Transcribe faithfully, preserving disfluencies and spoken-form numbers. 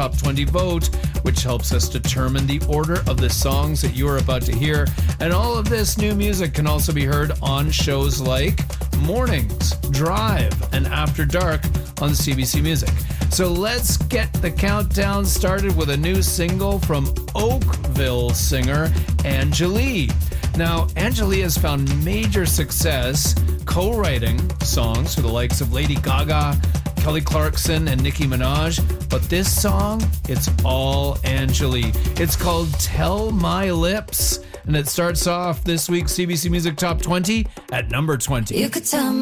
Top twenty vote, which helps us determine the order of the songs that you are about to hear. And all of this new music can also be heard on shows like Mornings, Drive, and After Dark on C B C Music. So let's get the countdown started with a new single from Oakville singer Angélie. Now, Angélie has found major success co-writing songs for the likes of Lady Gaga, Kelly Clarkson, and Nicki Minaj. But this song, it's all Angélie. It's called Tell My Lips, and it starts off this week's C B C Music Top twenty at number twenty. You could tell